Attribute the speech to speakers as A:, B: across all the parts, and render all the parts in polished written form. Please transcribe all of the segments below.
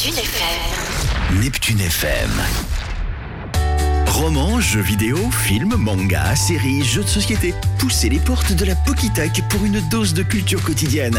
A: Neptune FM.
B: Neptune FM. Romans, jeux vidéo, films, mangas, séries, jeux de société. Poussez les portes de la Pokitech pour une dose de culture quotidienne.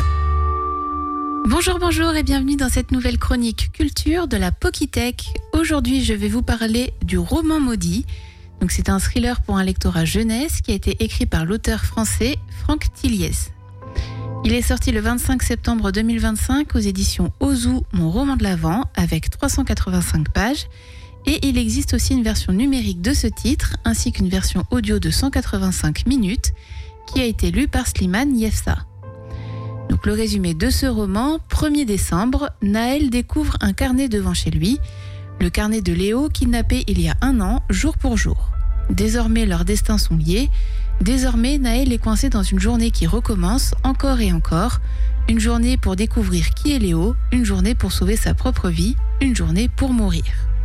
C: Bonjour et bienvenue dans cette nouvelle chronique culture de la Pokitech. Aujourd'hui, je vais vous parler du roman maudit. Donc, c'est un thriller pour un lectorat jeunesse qui a été écrit par l'auteur français Franck Tilliez. Il est sorti le 25 septembre 2025 aux éditions Ozu, mon roman de l'Avent, avec 385 pages. Et il existe aussi une version numérique de ce titre, ainsi qu'une version audio de 185 minutes, qui a été lue par Slimane Yefsa. Donc le résumé de ce roman, 1er décembre, Naël découvre un carnet devant chez lui, le carnet de Léo, kidnappé il y a 1 an, jour pour jour. Désormais, leurs destins sont liés. Désormais, Naël est coincé dans une journée qui recommence encore et encore. Une journée pour découvrir qui est Léo, une journée pour sauver sa propre vie, une journée pour mourir.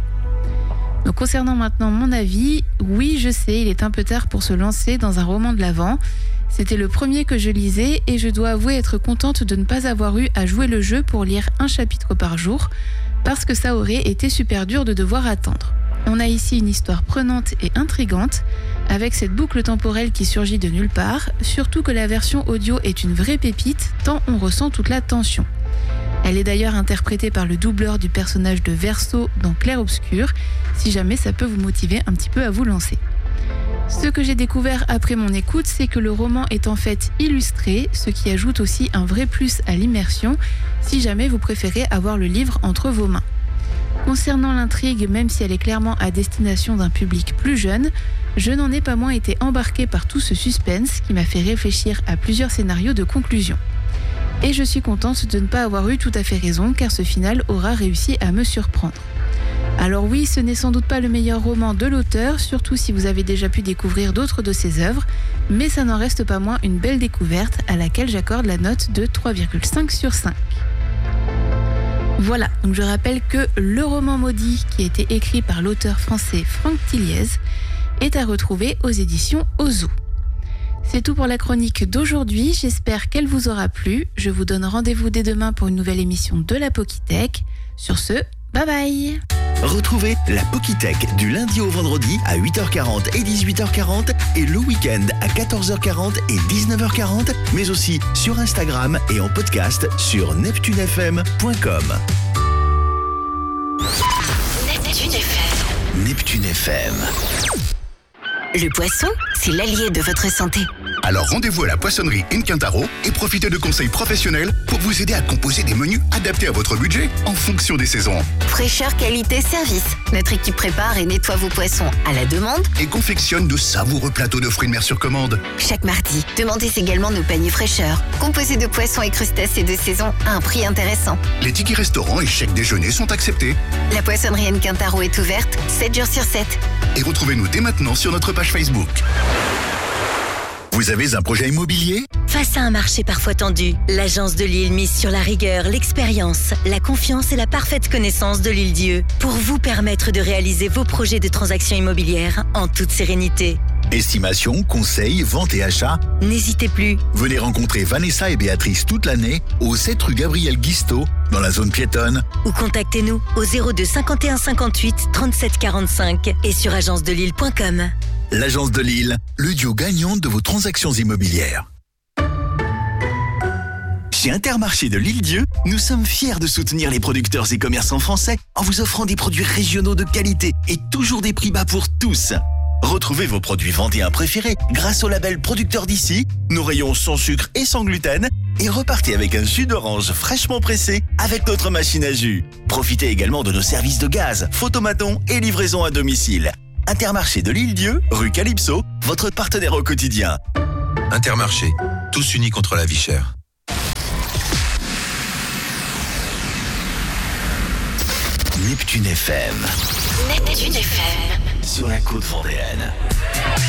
C: Donc concernant maintenant mon avis, oui, je sais, il est un peu tard pour se lancer dans un roman de l'Avent. C'était le premier que je lisais et je dois avouer être contente de ne pas avoir eu à jouer le jeu pour lire un chapitre par jour, parce que ça aurait été super dur de devoir attendre. On a ici une histoire prenante et intrigante, avec cette boucle temporelle qui surgit de nulle part, surtout que la version audio est une vraie pépite, tant on ressent toute la tension. Elle est d'ailleurs interprétée par le doubleur du personnage de Verso dans Clair Obscur, si jamais ça peut vous motiver un petit peu à vous lancer. Ce que j'ai découvert après mon écoute, c'est que le roman est en fait illustré, ce qui ajoute aussi un vrai plus à l'immersion, si jamais vous préférez avoir le livre entre vos mains. Concernant l'intrigue, même si elle est clairement à destination d'un public plus jeune, je n'en ai pas moins été embarquée par tout ce suspense qui m'a fait réfléchir à plusieurs scénarios de conclusion. Et je suis contente de ne pas avoir eu tout à fait raison, car ce final aura réussi à me surprendre. Alors oui, ce n'est sans doute pas le meilleur roman de l'auteur, surtout si vous avez déjà pu découvrir d'autres de ses œuvres, mais ça n'en reste pas moins une belle découverte à laquelle j'accorde la note de 3,5 sur 5. Voilà, donc je rappelle que le roman maudit, qui a été écrit par l'auteur français Franck Tilliez, est à retrouver aux éditions Ozu. C'est tout pour la chronique d'aujourd'hui, j'espère qu'elle vous aura plu. Je vous donne rendez-vous dès demain pour une nouvelle émission de la Pokitech. Sur ce, bye bye.
B: Retrouvez la Pokitech du lundi au vendredi à 8h40 et 18h40 et le week-end à 14h40 et 19h40, mais aussi sur Instagram et en podcast sur neptunefm.com.
A: Neptune FM.
B: Neptune FM.
A: Le poisson, c'est l'allié de votre santé.
D: Alors rendez-vous à la poissonnerie Incantaro et profitez de conseils professionnels pour vous aider à composer des menus adaptés à votre budget en fonction des saisons.
A: Fraîcheur, qualité, service. Notre équipe prépare et nettoie vos poissons à la demande
D: Et confectionne de savoureux plateaux de fruits de mer sur commande.
A: chaque mardi. Demandez également nos paniers fraîcheur, composés de poissons et crustacés de saison à un prix intéressant.
D: Les tickets restaurants et chèques déjeuner sont acceptés.
A: La poissonnerie Quintaro est ouverte 7 jours sur 7.
D: Et retrouvez-nous dès maintenant sur notre page Facebook. Vous avez un projet immobilier ?
E: Face à un marché parfois tendu, l'Agence de Lille mise sur la rigueur, l'expérience, la confiance et la parfaite connaissance de l'Île-Dieu pour vous permettre de réaliser vos projets de transactions immobilières en toute sérénité.
D: Estimation, conseils, vente et achat.
E: N'hésitez plus,
D: Venez rencontrer Vanessa et Béatrice toute l'année au 7 rue Gabriel Guisteau dans la zone piétonne.
E: ou contactez-nous au 02 51 58 37 45 et sur agencedelille.com.
D: L'Agence de Lille, le duo gagnant de vos transactions immobilières.
B: Chez Intermarché de l'Île-Dieu, nous sommes fiers de soutenir les producteurs et commerçants français en vous offrant des produits régionaux de qualité et toujours des prix bas pour tous. Retrouvez vos produits vendéens préférés grâce au label Producteur d'ici, nos rayons sans sucre et sans gluten, et repartez avec un jus d'orange fraîchement pressé avec notre machine à jus. Profitez également de nos services de gaz, photomaton et livraison à domicile. Intermarché de l'Île-Dieu, rue Calypso, votre partenaire au quotidien.
F: Intermarché, tous unis contre la vie chère.
B: Neptune FM,
A: Neptune FM.
B: sur la côte vendéenne.